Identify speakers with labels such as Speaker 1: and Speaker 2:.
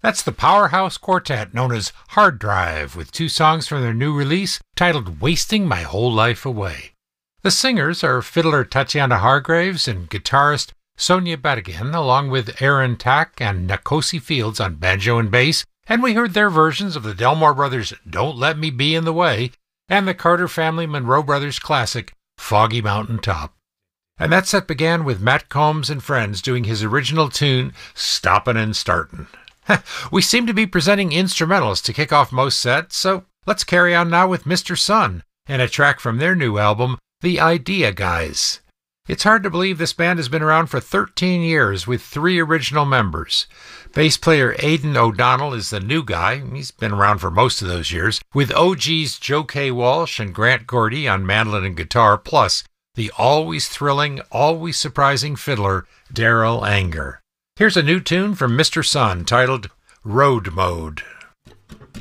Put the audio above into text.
Speaker 1: That's the powerhouse quartet known as Hard Drive, with 2 songs from their new release titled Wasting My Whole Life Away. The singers are fiddler Tatiana Hargraves and guitarist Sonia Badigan, along with Aaron Tack and Nakosi Fields on banjo and bass, and we heard their versions of the Delmore Brothers' Don't Let Me Be in the Way and the Carter Family Monroe Brothers classic Foggy Mountain Top. And that set began with Matt Combs and friends doing his original tune Stoppin' and Startin'. We seem to be presenting instrumentals to kick off most sets, so let's carry on now with Mr. Sun and a track from their new album, The Idea Guys. It's hard to believe this band has been around for 13 years with 3 original members. Bass player Aidan O'Donnell is the new guy. He's been around for most of those years, with OGs Joe K. Walsh and Grant Gordy on mandolin and guitar, plus the always thrilling, always surprising fiddler Daryl Anger. Here's a new tune from Mr. Sun titled Road Mode.